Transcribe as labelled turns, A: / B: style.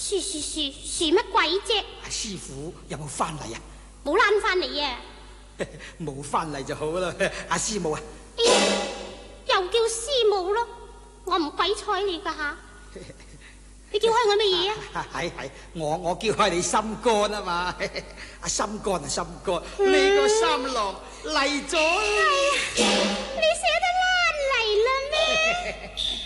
A: 是乜鬼啫？
B: 師傅有冇翻嚟啊？
A: 冇攬翻嚟啊！
B: 冇翻嚟就好啦。阿師母啊，
A: 哎呀，又叫師母咯，我唔鬼睬你噶吓！你叫開我乜嘢啊？
B: 係我叫開你心肝啊嘛。阿心肝啊心肝，你個三郎嚟咗。
A: 你捨得爛嚟啦咩？